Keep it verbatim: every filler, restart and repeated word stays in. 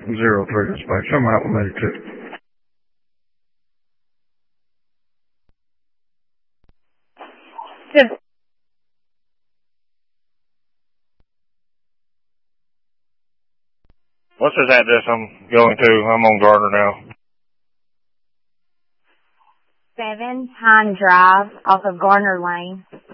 zero three dispatch. I'm out with me too. What's this address I'm going to? I'm on Gardner now. Seven Pine Drive off of Garner Lane.